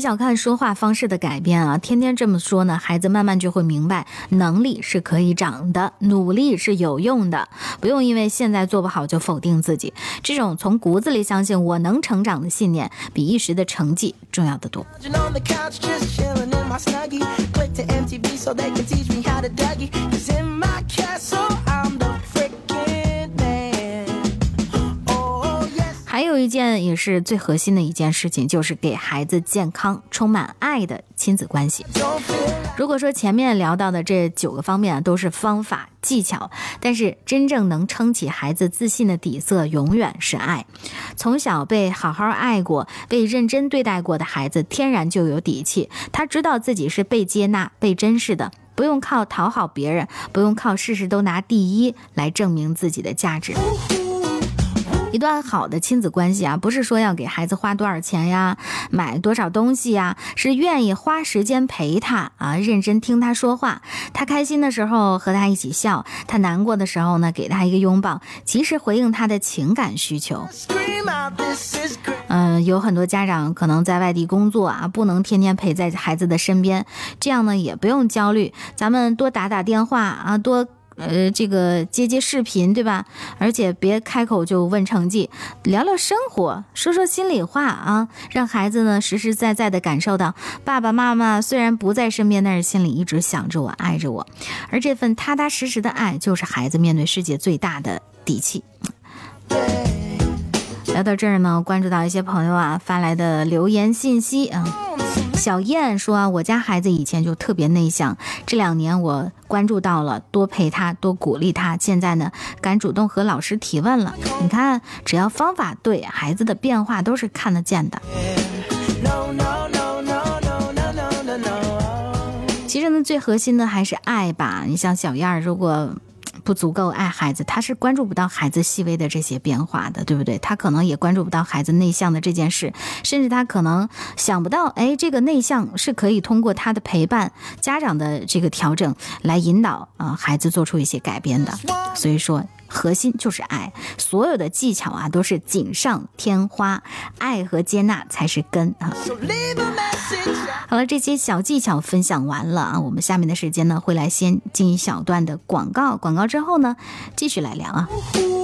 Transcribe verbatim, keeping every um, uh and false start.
小看说话方式的改变啊，天天这么说呢，孩子慢慢就会明白，能力是可以长的，努力是有用的，不用因为现在做不好就否定自己。这种从骨子里相信我能成长的信念，比一时的成绩重要得多。还有一件也是最核心的一件事情，就是给孩子健康、充满爱的亲子关系。如果说前面聊到的这九个方面啊，都是方法技巧，但是真正能撑起孩子自信的底色，永远是爱。从小被好好爱过、被认真对待过的孩子，天然就有底气，他知道自己是被接纳、被珍视的，不用靠讨好别人，不用靠事事都拿第一来证明自己的价值。一段好的亲子关系啊，不是说要给孩子花多少钱呀，买多少东西呀，是愿意花时间陪他啊，认真听他说话，他开心的时候和他一起笑，他难过的时候呢，给他一个拥抱，及时回应他的情感需求。嗯、呃，有很多家长可能在外地工作啊，不能天天陪在孩子的身边，这样呢也不用焦虑，咱们多打打电话啊，多呃，这个接接视频，对吧？而且别开口就问成绩，聊聊生活，说说心里话啊，让孩子呢实实在在的感受到爸爸妈妈虽然不在身边，但是心里一直想着我，爱着我。而这份踏踏实实的爱，就是孩子面对世界最大的底气。聊到这儿呢，关注到一些朋友啊发来的留言信息啊。小燕说啊，我家孩子以前就特别内向，这两年我关注到了，多陪他，多鼓励他，现在呢敢主动和老师提问了。你看，只要方法对，孩子的变化都是看得见的。其实呢，最核心的还是爱吧。你像小燕，如果不足够爱孩子，他是关注不到孩子细微的这些变化的，对不对？他可能也关注不到孩子内向的这件事，甚至他可能想不到，哎，这个内向是可以通过他的陪伴、家长的这个调整来引导啊、呃、孩子做出一些改变的。所以说，核心就是爱，所有的技巧啊都是锦上添花，爱和接纳才是根啊。好了，这些小技巧分享完了啊，我们下面的时间呢会来先进一小段的广告，广告之后呢继续来聊啊。